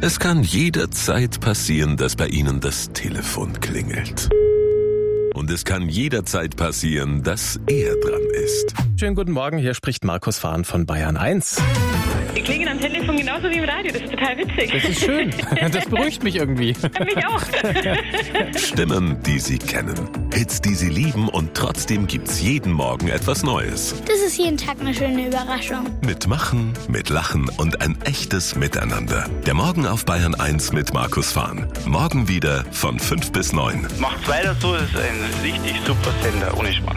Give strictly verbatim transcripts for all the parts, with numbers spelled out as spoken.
Es kann jederzeit passieren, dass bei Ihnen das Telefon klingelt. Und es kann jederzeit passieren, dass er dran ist. Schönen guten Morgen, hier spricht Markus Fahn von Bayern eins. Die klingen am Telefon genauso wie im Radio, das ist total witzig. Das ist schön, das beruhigt mich irgendwie. Mich auch. Stimmen, die Sie kennen. Hits, die Sie lieben und trotzdem gibt's jeden Morgen etwas Neues. Das ist jeden Tag eine schöne Überraschung. Mit Machen, mit Lachen und ein echtes Miteinander. Der Morgen auf Bayern eins mit Markus Fahn. Morgen wieder von fünf bis neun. Macht's weiter so, das ist ein richtig super Sender, ohne Schmarrn.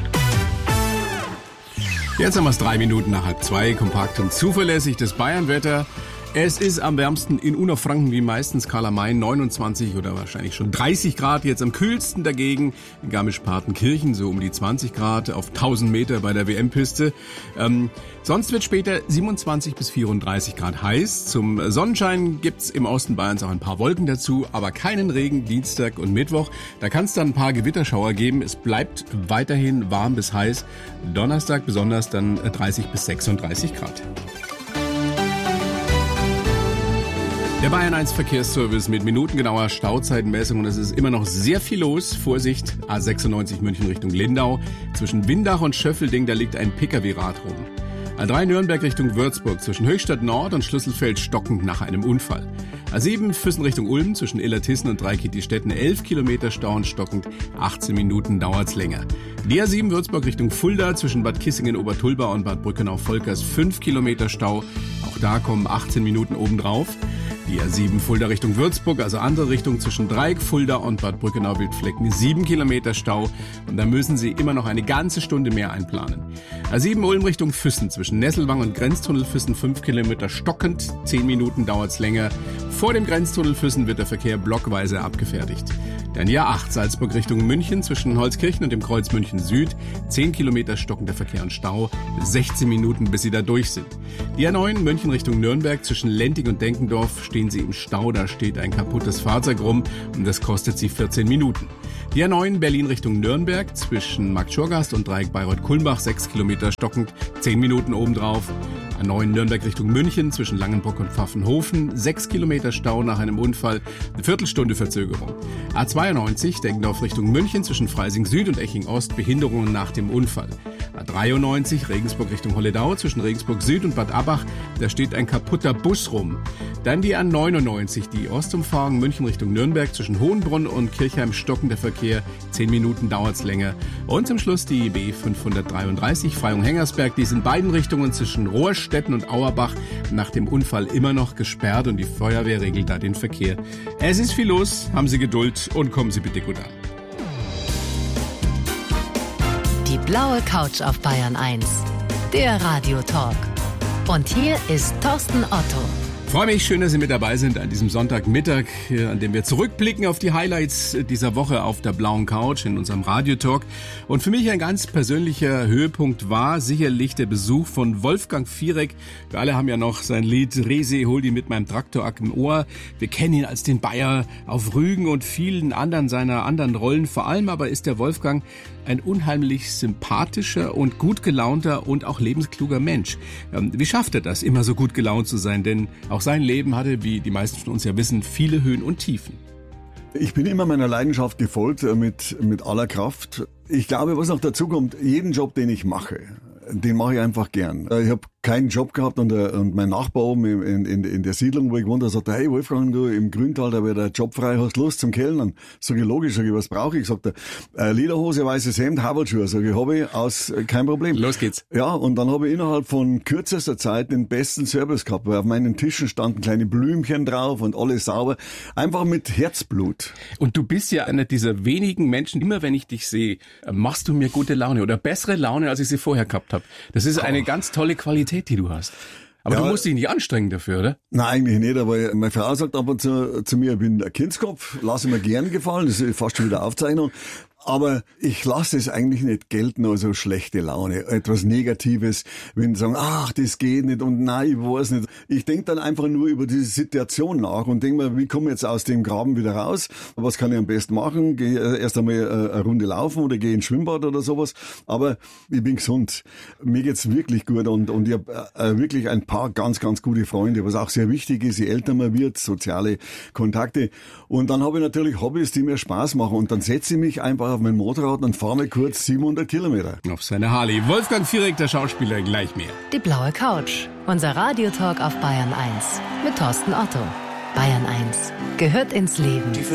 Jetzt haben wir es drei Minuten nach halb zwei, kompakt und zuverlässig, das Bayernwetter. Es ist am wärmsten in Unterfranken wie meistens Karl-am-Main, neunundzwanzig oder wahrscheinlich schon dreißig Grad. Jetzt am kühlsten dagegen in Garmisch-Partenkirchen, so um die zwanzig Grad auf tausend Meter bei der W M-Piste. Ähm, sonst wird später siebenundzwanzig bis vierunddreißig Grad heiß. Zum Sonnenschein gibt's im Osten Bayerns auch ein paar Wolken dazu, aber keinen Regen Dienstag und Mittwoch. Da kann es dann ein paar Gewitterschauer geben. Es bleibt weiterhin warm bis heiß. Donnerstag besonders dann dreißig bis sechsunddreißig Grad. Der Bayern eins Verkehrsservice mit minutengenauer Stauzeitenmessung. Und es ist immer noch sehr viel los. Vorsicht, A sechsundneunzig München Richtung Lindau. Zwischen Windach und Schöffelding, da liegt ein Pkw-Rad rum. A drei Nürnberg Richtung Würzburg. Zwischen Höchstadt Nord und Schlüsselfeld stockend nach einem Unfall. A sieben Füssen Richtung Ulm. Zwischen Illertissen und Dreikithi-Stetten elf Kilometer Stau und stockend. achtzehn Minuten dauert's länger. Die A sieben Würzburg Richtung Fulda. Zwischen Bad Kissingen-Obertulba und Bad Brückenau-Volkers fünf Kilometer Stau. Auch da kommen achtzehn Minuten obendrauf. Die A sieben Fulda Richtung Würzburg, also andere Richtung zwischen Dreieck, Fulda und Bad Brückenau-Wildflecken, sieben Kilometer Stau. Und da müssen Sie immer noch eine ganze Stunde mehr einplanen. A sieben Ulm Richtung Füssen, zwischen Nesselwang und Grenztunnel Füssen fünf Kilometer stockend, zehn Minuten dauert's länger. Vor dem Grenztunnel Füssen wird der Verkehr blockweise abgefertigt. Dann die A acht Salzburg Richtung München, zwischen Holzkirchen und dem Kreuz München Süd, zehn Kilometer stockender Verkehr und Stau, sechzehn Minuten, bis Sie da durch sind. Die A neun München Richtung Nürnberg, zwischen Lenting und Denkendorf stehen Sie im Stau, da steht ein kaputtes Fahrzeug rum und das kostet Sie vierzehn Minuten. Die A neun Berlin Richtung Nürnberg, zwischen Marktschorgast und Dreieck Bayreuth-Kulmbach, sechs Kilometer stockend, zehn Minuten obendrauf. A neun Nürnberg Richtung München, zwischen Langenbrock und Pfaffenhofen, sechs Kilometer Stau nach einem Unfall, eine Viertelstunde Verzögerung. A zweiundneunzig Denkendorf Richtung München, zwischen Freising Süd und Eching Ost, Behinderungen nach dem Unfall. A dreiundneunzig Regensburg Richtung Holledau, zwischen Regensburg Süd und Bad Abbach, da steht ein kaputter Bus rum. Dann die A neunundneunzig, die Ostumfahrung München Richtung Nürnberg, zwischen Hohenbrunn und Kirchheim stockender Verkehr, zehn Minuten dauert's länger. Und zum Schluss die B fünfhundertdreiunddreißig Freyung-Hengersberg, die ist in beiden Richtungen zwischen Rohrstetten und Auerbach nach dem Unfall immer noch gesperrt und die Feuerwehr regelt da den Verkehr. Es ist viel los, haben Sie Geduld und kommen Sie bitte gut an. Die blaue Couch auf Bayern eins, der Radiotalk. Und hier ist Thorsten Otto. Ich freue mich, schön, dass Sie mit dabei sind an diesem Sonntagmittag, an dem wir zurückblicken auf die Highlights dieser Woche auf der blauen Couch in unserem Radiotalk. Und für mich ein ganz persönlicher Höhepunkt war sicherlich der Besuch von Wolfgang Fierek. Wir alle haben ja noch sein Lied Resi, hol die mit meinem Traktor im Ohr. Wir kennen ihn als den Bayer auf Rügen und vielen anderen seiner anderen Rollen. Vor allem aber ist der Wolfgang ein unheimlich sympathischer und gut gelaunter und auch lebenskluger Mensch. Wie schafft er das, immer so gut gelaunt zu sein? Denn auch sein Leben hatte, wie die meisten von uns ja wissen, viele Höhen und Tiefen. Ich bin immer meiner Leidenschaft gefolgt, mit, mit aller Kraft. Ich glaube, was noch dazu kommt, jeden Job, den ich mache, den mache ich einfach gern. Ich habe keinen Job gehabt und, der, und mein Nachbar oben in, in, in der Siedlung, wo ich gewohnt habe, sagte, hey Wolfgang, du im Grüntal, da wird der Job frei, hast Lust zum Kellnern? Sag ich, logisch, sag ich, was brauche ich? Sagt er, äh, Lederhose, weißes Hemd, Havertschuhe. Sag ich, habe ich aus, äh, kein Problem. Los geht's. Ja, und dann habe ich innerhalb von kürzester Zeit den besten Service gehabt, weil auf meinen Tischen standen kleine Blümchen drauf und alles sauber. Einfach mit Herzblut. Und du bist ja einer dieser wenigen Menschen, immer wenn ich dich sehe, machst du mir gute Laune oder bessere Laune, als ich sie vorher gehabt habe. Das ist eine ganz tolle Qualität, die du hast. Aber ja, du musst dich nicht anstrengen dafür, oder? Nein, eigentlich nicht, aber meine Frau sagt ab und zu zu mir, ich bin ein Kindskopf, lass ich mir gern gefallen, das ist fast schon wieder Aufzeichnung. Aber ich lasse es eigentlich nicht gelten, also schlechte Laune, etwas Negatives, wenn sie sagen, ach, das geht nicht und nein, ich weiß nicht. Ich denke dann einfach nur über diese Situation nach und denke mir, wie komme ich jetzt aus dem Graben wieder raus? Was kann ich am besten machen? Gehe erst einmal eine Runde laufen oder gehe ins Schwimmbad oder sowas. Aber ich bin gesund. Mir geht's wirklich gut und, und ich habe äh, wirklich ein paar ganz, ganz gute Freunde, was auch sehr wichtig ist, je älter man wird, soziale Kontakte. Und dann habe ich natürlich Hobbys, die mir Spaß machen. Und dann setze ich mich einfach auf mein Motorrad und fahre mal kurz siebenhundert Kilometer. Auf seine Harley. Wolfgang Viereck, der Schauspieler, gleich mehr. Die blaue Couch. Unser Radiotalk auf Bayern eins. Mit Thorsten Otto. Bayern eins gehört ins Leben.